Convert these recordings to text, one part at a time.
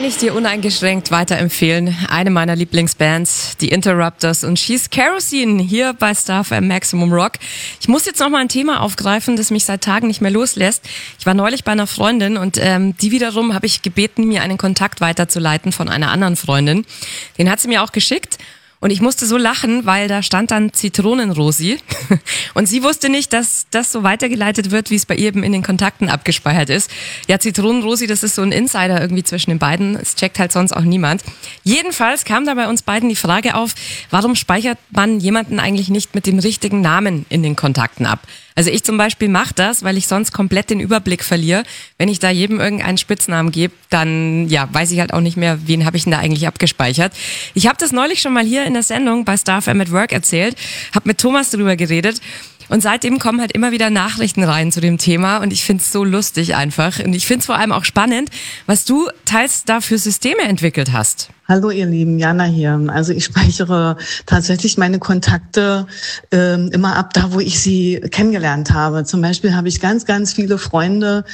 kann ich dir uneingeschränkt weiterempfehlen. Eine meiner Lieblingsbands, die Interrupters und She's Kerosene, hier bei Star FM Maximum Rock. Ich muss jetzt noch mal ein Thema aufgreifen, das mich seit Tagen nicht mehr loslässt. Ich war neulich bei einer Freundin und die wiederum habe ich gebeten, mir einen Kontakt weiterzuleiten von einer anderen Freundin. Den hat sie mir auch geschickt. Und ich musste so lachen, weil da stand dann Zitronenrosi. Und sie wusste nicht, dass das so weitergeleitet wird, wie es bei ihr eben in den Kontakten abgespeichert ist. Ja, Zitronenrosi, das ist so ein Insider irgendwie zwischen den beiden. Es checkt halt sonst auch niemand. Jedenfalls kam da bei uns beiden die Frage auf, warum speichert man jemanden eigentlich nicht mit dem richtigen Namen in den Kontakten ab? Also ich zum Beispiel mache das, weil ich sonst komplett den Überblick verliere. Wenn ich da jedem irgendeinen Spitznamen gebe, dann weiß ich halt auch nicht mehr, wen habe ich denn da eigentlich abgespeichert. Ich habe das neulich schon mal hier in der Sendung bei Star FM at Work erzählt, habe mit Thomas drüber geredet und seitdem kommen halt immer wieder Nachrichten rein zu dem Thema und ich finde es so lustig einfach und ich finde es vor allem auch spannend, was du teils da für Systeme entwickelt hast. Hallo ihr Lieben, Jana hier. Also ich speichere tatsächlich meine Kontakte immer ab, da wo ich sie kennengelernt habe. Zum Beispiel habe ich ganz, ganz viele Freunde,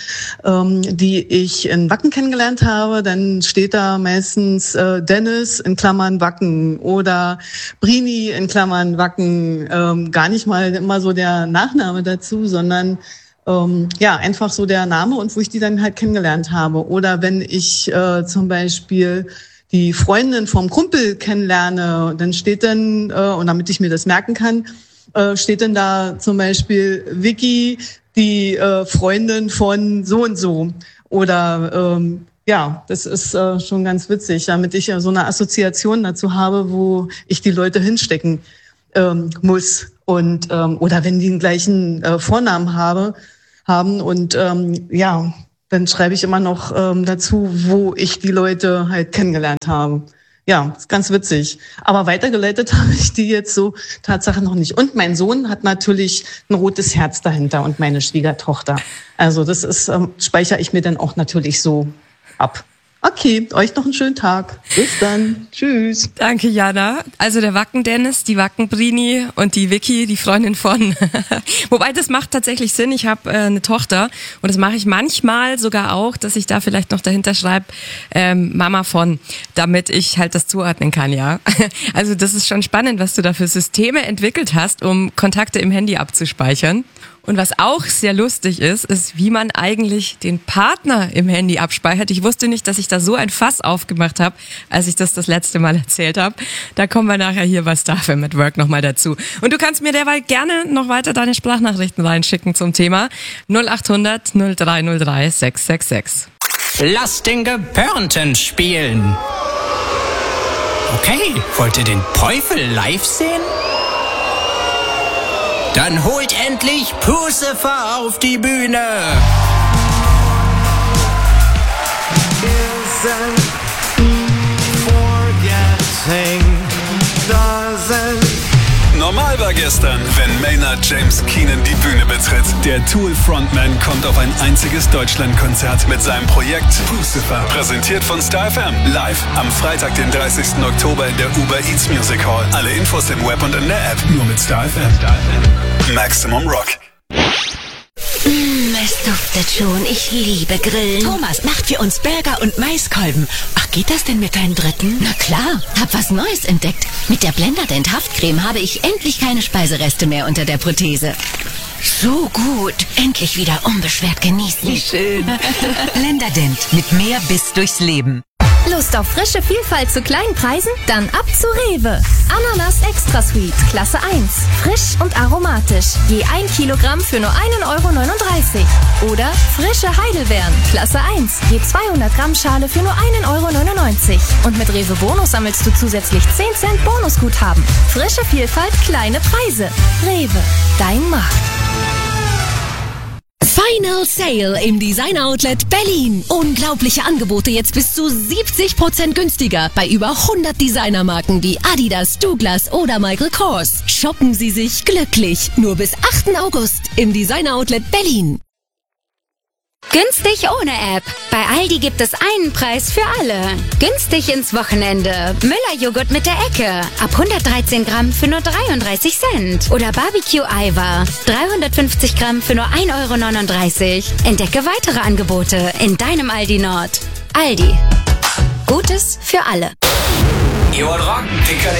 die ich in Wacken kennengelernt habe. Dann steht da meistens Dennis in Klammern Wacken oder Brini in Klammern Wacken. Gar nicht mal immer so der Nachname dazu, sondern einfach so der Name und wo ich die dann halt kennengelernt habe. Oder wenn ich zum Beispiel die Freundin vom Kumpel kennenlerne, dann steht dann, und damit ich mir das merken kann, steht dann da zum Beispiel Vicky, die Freundin von so und so. Oder das ist schon ganz witzig, damit ich so eine Assoziation dazu habe, wo ich die Leute hinstecken muss. Und oder wenn die den gleichen Vornamen haben und dann schreibe ich immer noch dazu, wo ich die Leute halt kennengelernt habe. Ja, ist ganz witzig. Aber weitergeleitet habe ich die jetzt so Tatsache noch nicht. Und mein Sohn hat natürlich ein rotes Herz dahinter und meine Schwiegertochter. Also das ist speichere ich mir dann auch natürlich so ab. Okay, euch noch einen schönen Tag. Bis dann. Tschüss. Danke, Jana. Also der Wacken-Dennis, die Wacken-Brini und die Vicky, die Freundin von. Wobei, das macht tatsächlich Sinn. Ich habe eine Tochter und das mache ich manchmal sogar auch, dass ich da vielleicht noch dahinter schreibe, Mama von, damit ich halt das zuordnen kann, ja. Also das ist schon spannend, was du da für Systeme entwickelt hast, um Kontakte im Handy abzuspeichern. Und was auch sehr lustig ist, wie man eigentlich den Partner im Handy abspeichert. Ich wusste nicht, dass ich da so ein Fass aufgemacht habe, als ich das letzte Mal erzählt habe. Da kommen wir nachher hier bei Star FM at Work nochmal dazu. Und du kannst mir derweil gerne noch weiter deine Sprachnachrichten reinschicken zum Thema 0800 0303 666. Lass den Gepörnten spielen. Okay, wollt ihr den Teufel live sehen? Dann holt endlich Pucifer auf die Bühne. Normal war gestern, wenn Maynard James Keenan die Bühne betritt. Der Tool-Frontman kommt auf ein einziges Deutschlandkonzert mit seinem Projekt Pucifer. Präsentiert von Star FM. Live am Freitag, den 30. Oktober in der Uber Eats Music Hall. Alle Infos im Web und in der App. Nur mit Star FM. Maximum Rock. Es duftet schon. Ich liebe Grillen. Thomas macht für uns Burger und Maiskolben. Ach, geht das denn mit deinem dritten? Na klar, hab was Neues entdeckt. Mit der Blenderdent Haftcreme habe ich endlich keine Speisereste mehr unter der Prothese. So gut. Endlich wieder unbeschwert genießen. Wie schön. Blenderdent. Mit mehr Biss durchs Leben. Lust auf frische Vielfalt zu kleinen Preisen? Dann ab zu Rewe. Ananas Extra Sweet, Klasse 1. Frisch und aromatisch. Je 1 Kilogramm für nur 1,39 €. Oder frische Heidelbeeren, Klasse 1. Je 200 Gramm Schale für nur 1,99 €. Und mit Rewe Bonus sammelst du zusätzlich 10 Cent Bonusguthaben. Frische Vielfalt, kleine Preise. Rewe, dein Markt. Final Sale im Designer Outlet Berlin. Unglaubliche Angebote jetzt bis zu 70% günstiger bei über 100 Designermarken wie Adidas, Douglas oder Michael Kors. Shoppen Sie sich glücklich. Nur bis 8. August im Designer Outlet Berlin. Günstig ohne App. Bei Aldi gibt es einen Preis für alle. Günstig ins Wochenende. Müller-Joghurt mit der Ecke. Ab 113 Gramm für nur 33 Cent. Oder Barbecue-Eiweiß. 350 Gramm für nur 1,39 €. Entdecke weitere Angebote in deinem Aldi Nord. Aldi. Gutes für alle. Ihr wollt rocken?